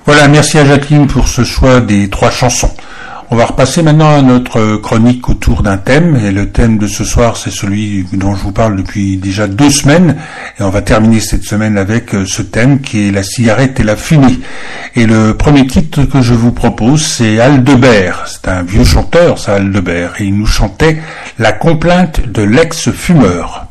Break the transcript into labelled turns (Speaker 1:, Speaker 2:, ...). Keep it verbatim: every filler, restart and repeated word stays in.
Speaker 1: Voilà, merci à Jacqueline pour ce choix des trois chansons. On va repasser maintenant à notre chronique autour d'un thème, et le thème de ce soir, c'est celui dont je vous parle depuis déjà deux semaines, et on va terminer cette semaine avec ce thème qui est la cigarette et la fumée. Et le premier titre que je vous propose, c'est Aldebert. C'est un vieux chanteur, ça, Aldebert, et il nous chantait La complainte de l'ex-fumeur.